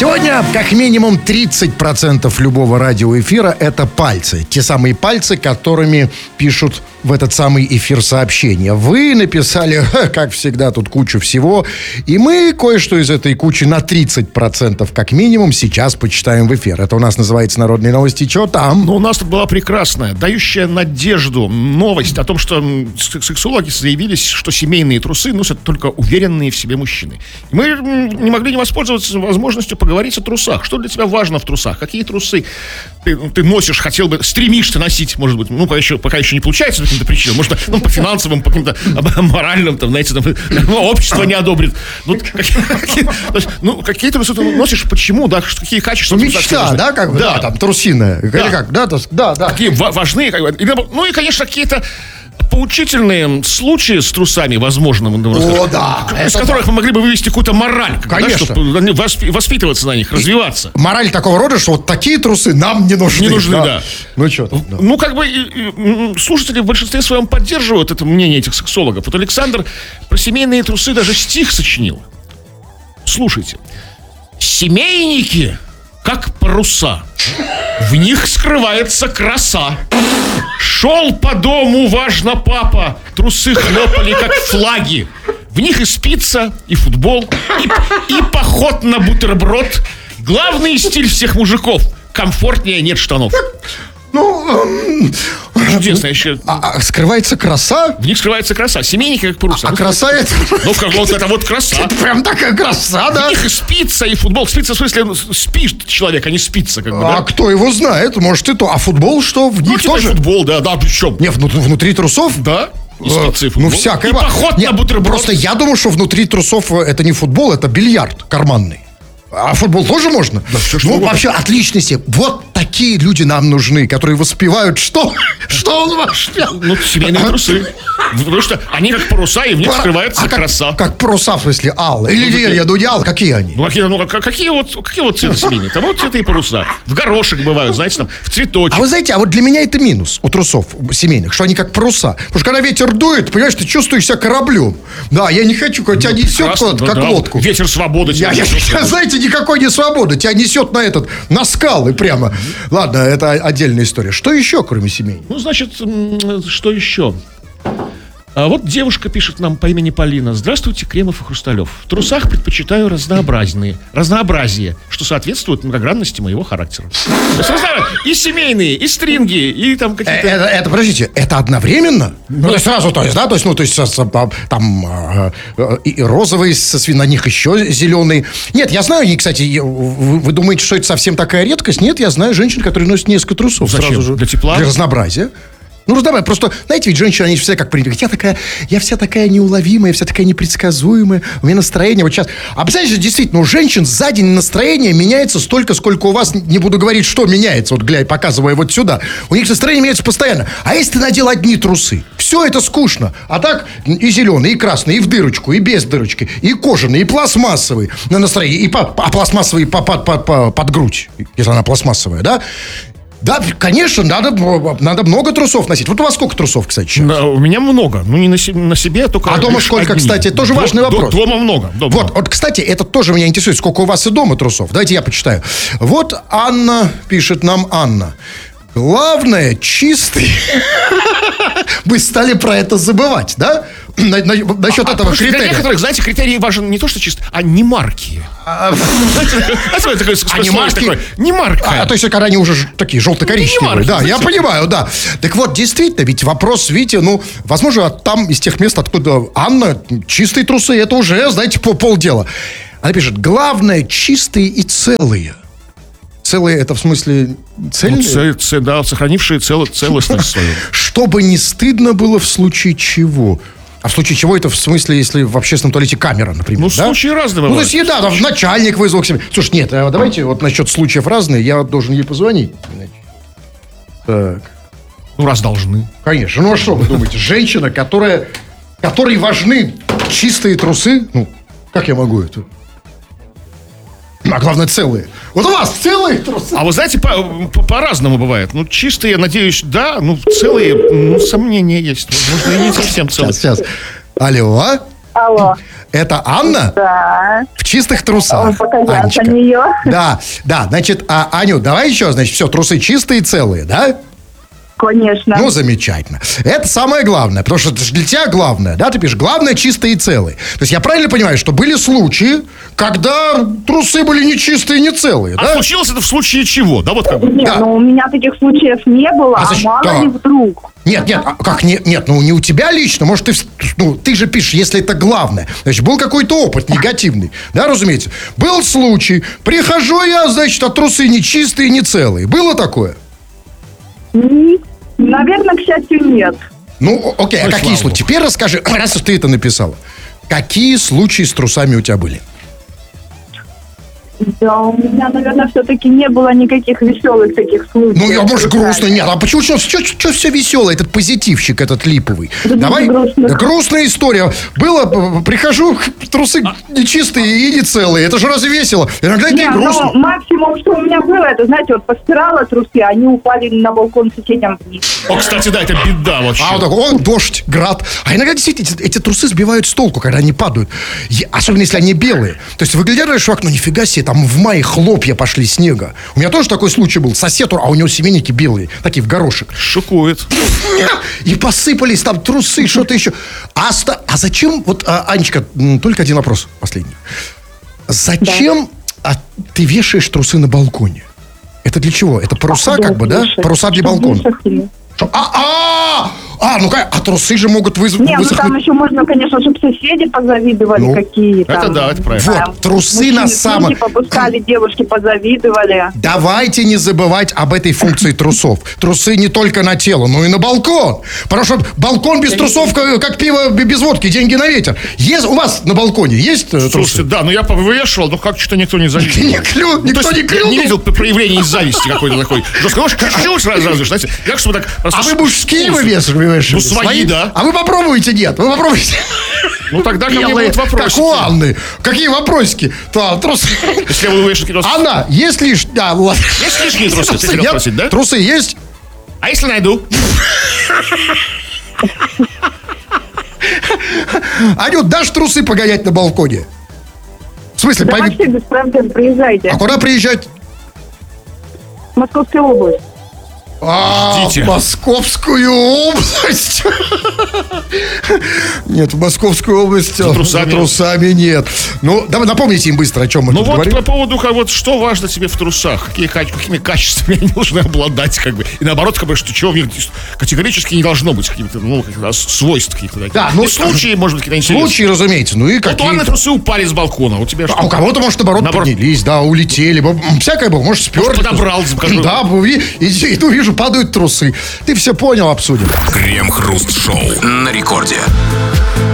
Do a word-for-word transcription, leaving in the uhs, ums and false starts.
Сегодня как минимум тридцать процентов любого радиоэфира — это пальцы. Те самые пальцы, которыми пишут в этот самый эфир сообщения. Вы написали, как всегда, тут кучу всего. И мы кое-что из этой кучи на тридцать процентов как минимум сейчас почитаем в эфир. Это у нас называется «Народные новости». Что там? Ну, у нас тут была прекрасная, дающая надежду новость о том, что сексологи заявились, что семейные трусы носят только уверенные в себе мужчины. И мы не могли не воспользоваться возможностью поговорить о трусах. Что для тебя важно в трусах? Какие трусы ты, ты носишь, хотел бы, стремишься носить, может быть, ну, пока еще, пока еще не получается по каким-то причинам, может, ну, по финансовым, по каким-то моральным, там, знаете, там, ну, общество не одобрит. Ну, какие, какие, ну, какие трусы ты носишь, почему, да, какие качества? Ну, мечта, да, как бы, да, да, там, трусиная, да. Или как, да, да, да. Какие важные, как бы, ну, и, конечно, какие-то поучительные случаи с трусами, возможно, О, да, из которых мы могли бы вывести какую-то мораль, конечно, да, чтобы воспитываться на них, развиваться. Мораль такого рода, что вот такие трусы нам не нужны. Не нужны, да. да. Ну что? Да. Ну, как бы слушатели в большинстве своем поддерживают это мнение этих сексологов. Вот Александр про семейные трусы даже стих сочинил. Слушайте. Семейники, как паруса, в них скрывается краса. Шел по дому, важно, папа, трусы хлопали, как флаги. В них и спица, и футбол, и, и поход на бутерброд. Главный стиль всех мужиков. Комфортнее нет штанов. Ну, чудесно еще. А, а скрывается краса? В них скрывается краса. Семейники, как паруса. А, а краса это? Ну, как вот это вот краса. Это прям такая краса, да? В них и спица, и футбол. Спица, в смысле, спит человек, а не спица, как бы, а да? кто его знает? Может, и то. А футбол что? В них ну, тоже? Футбол, да, да, причем. Не, внутри, внутри трусов? Да. И спицы, и футбол. Ну, всякое. И поход не, на бутерброд. Просто я думаю, что внутри трусов это не футбол, это бильярд карманный. А футбол тоже можно? Да, все, ну, вообще, отлично себе. Вот такие люди нам нужны, которые воспевают, что? Что он воспел? Ну, семейные трусы. Потому что они как паруса, и в них Пар... скрывается а как, краса. Как паруса, в смысле, алла. Или ну, я думаю, не алла, какие они? Ну, какие, ну, какие вот, какие вот цветы семейные? Там вот цветы и паруса. В горошек бывают, знаете, там, в цветочек. А вы знаете, а вот для меня это минус у трусов семейных, что они как паруса. Потому что когда ветер дует, понимаешь, ты чувствуешь себя кораблем. Да, я не хочу, когда тебя несет куда-то, как да, лодку. Ветер свободы. Я, я, я, знаете, никакой не свободы. Тебя несет на этот, на скалы прямо. Ладно, это отдельная история. Что еще, кроме семей? Ну, значит, что еще? А вот девушка пишет нам по имени Полина. Здравствуйте, Кремов и Хрусталев. В трусах предпочитаю разнообразные, разнообразие, что соответствует многогранности моего характера. То есть, и семейные, и стринги, и там какие-то... Это, это, подождите, это одновременно? Ну, то есть сразу, то есть, да, то есть, ну, то есть, там, и розовые, на них еще зеленые. Нет, я знаю, кстати, вы, вы думаете, что это совсем такая редкость? Нет, я знаю женщин, которые носят несколько трусов. Зачем? Сразу же. Для тепла? Для разнообразия. Ну, давай, просто, знаете, ведь женщины, они все как принято. Я такая, я вся такая неуловимая, вся такая непредсказуемая. У меня настроение вот сейчас. А представляете, действительно, у женщин за день настроение меняется столько, сколько у вас, не буду говорить, что меняется, вот глядя, показывая вот сюда. У них настроение меняется постоянно. А если ты надел одни трусы, все это скучно. А так и зеленый, и красный, и в дырочку, и без дырочки, и кожаный, и пластмассовый на настроение, и по, а пластмассовый по, под, под, под, под грудь, если она пластмассовая, да? Да, конечно, надо, надо много трусов носить. Вот у вас сколько трусов, кстати, сейчас? Да, у меня много. Ну, не на, себе, на себе, только... А дома сколько, одни. Кстати, тоже Дом, важный вопрос. Дома много. Дома. Вот, вот, кстати, это тоже меня интересует. Сколько у вас и дома трусов? Давайте я почитаю. Вот Анна пишет нам, Анна. Главное, чистый. Вы стали про это забывать, да? На, на, насчет а, этого критерия. Для некоторых, знаете, критерий важен не то, что чисто, а не марки. А не марки? Не марка. А то есть, когда они уже такие желто-коричневые. Да, я понимаю, да. Так вот, действительно, ведь вопрос, видите, ну, возможно, там из тех мест, откуда Анна, чистые трусы, это уже, знаете, полдела. Она пишет, главное, чистые и целые. Целые, это в смысле цельные? Ну, ц, ц, да, сохранившие цел, целостность свою. Чтобы не стыдно было в случае чего. А в случае чего это в смысле, если в общественном туалете камера, например, ну, да? случаи разные бывают. Ну, то есть, да, там начальник вызвал к себе. Слушай, нет, давайте вот насчет случаев разные, я должен ей позвонить. Так. Ну, раз должны. Конечно. Ну, а что вы думаете? Женщина, которая, которой важны чистые трусы, ну, как я могу это? А главное, целые. Вот у вас целые трусы. А вы знаете, по, по, по-разному бывает. Ну, чистые, надеюсь, да. Ну, целые, ну, сомнения есть. Возможно, и не совсем целые. Сейчас, сейчас. Алло. Алло. Это Анна? Да. В чистых трусах. Он показался Анечка. нее. Да, да, значит, а, Аню, давай еще, значит, все, трусы чистые и целые, да? Конечно. Ну, замечательно. Это самое главное, потому что это же для тебя главное, да? Ты пишешь, главное чистые и целые. То есть я правильно понимаю, что были случаи, когда трусы были не чистые и не целые, А да? случилось это в случае чего? Да, вот как бы. Нет, да. ну у меня таких случаев не было, А а, зачем- мало да. ли вдруг. Нет, нет, а как не, нет, ну не у тебя лично, может ты, в- ну ты же пишешь, если это главное, значит был какой-то опыт негативный, да, разумеется. Был случай, прихожу я, значит, а трусы не чистые, не целые, было такое? М, Наверное, к счастью, нет. Ну, о- окей, а Ой, какие слава случаи? Теперь расскажи, раз уж ты это написала, какие случаи с трусами у тебя были? Да, у меня, наверное, все-таки не было никаких веселых таких случаев. Ну, я, может, С трусами. грустно. Нет, а почему что, что, все веселое? Этот позитивщик, этот липовый. Да Давай. не грустно. Да, грустная история. Было, э, прихожу, трусы нечистые и не целые. Это же разве весело? Иногда это и Не, грустно. ну, максимум, что у меня было, это, знаете, вот постирала трусы, они упали на балкон соседям вниз. О, кстати, да, это беда вообще. А вот так, о, дождь, град. А иногда действительно эти, эти трусы сбивают с толку, когда они падают. Е- особенно, если они белые. То есть выглядишь в окно, нифига себе, там в мае хлопья пошли снега. У меня тоже такой случай был. Сосед, а у него семейники белые, такие в горошек. Шокует. И посыпались там трусы, что-то еще. А, оста- а зачем, вот, а, Анечка, м, только один вопрос последний. Зачем а, ты вешаешь трусы на балконе? Это для чего? Это паруса, как бы, да? Вешать. Паруса для Чтоб балкона. высохли. Что? А, а, а, ну как, а трусы же могут выз- Не, ну там высохнуть. еще можно, конечно, чтобы соседи позавидовали, Ну, какие это там. да, это правильно. не знаю, Вот, трусы мужчины на самом- сумки попускали, девушки позавидовали. Давайте не забывать об этой функции трусов. Трусы не только на тело, но и на балкон. Потому что балкон без трусов, как, как пиво б- без водки, деньги на ветер. Есть, у вас на балконе есть э, Слушайте, трусы? да, ну я повывешивал, но как что-то никто не завидел. Не клю- Ну, никто то есть не клюнул. Не видел проявления зависти какой-то такой. Жестко, ну, чуть-чуть сразу, сразу, знаете, как чтобы так... А просто вы мужские вкус. вывешиваете? Ну, свои, да. А вы попробуйте, нет. Вы попробуйте. Ну, тогда ко мне Белые, будут как вопросики. у Анны. Какие вопросики? Да, трусы. Если я буду вешать какие-то... Анна, есть лишь... Да, ладно. Есть лишние трусы? Ты хотел Нет? спросить, да? Трусы есть? А если найду? Анют, дашь трусы погонять на балконе? В смысле, Да пойми- вообще без проблем, приезжайте. а куда приезжать? Московская область. А, Ждите. в Московскую область. Нет, в Московскую область За трусами. за трусами нет. Ну, давай напомните им быстро, о чем мы Ну тут вот говорим. по поводу, как вот, что важно тебе в трусах, какие, каче- какими качествами они должны обладать, как бы, и наоборот, как бы, что чего в них категорически не должно быть, каких-то, ну, каких-то свойств каких-то таких. Да, ну, И случаи, может быть, какие-то интересные. Случаи, разумеется. Ну и Вот у какие Анны трусы упали с балкона, у тебя что? А у кого-то, может, наоборот, Наоборот. поднялись, да, улетели. Б- м, Всякое было, может, спер. Может, подобрал, скажу. Да, и, и- иду, вижу, падают трусы. Ты все понял, обсудим. Крем-хруст-шоу на рекорде.